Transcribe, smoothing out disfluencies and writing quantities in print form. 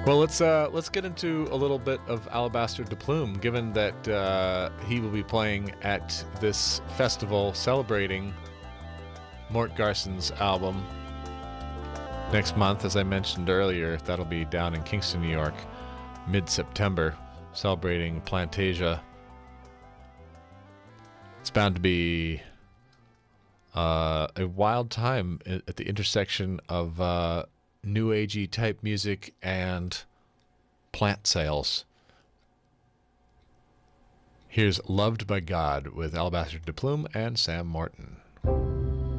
Well, let's get into a little bit of Alabaster de Plume, given that he will be playing at this festival celebrating Mort Garson's album next month. As I mentioned earlier, that'll be down in Kingston, New York, mid-September, celebrating Plantasia. It's bound to be a wild time at the intersection of new agey type music and plant sales. Here's Loved by God with Alabaster de Plume and Sam Morton.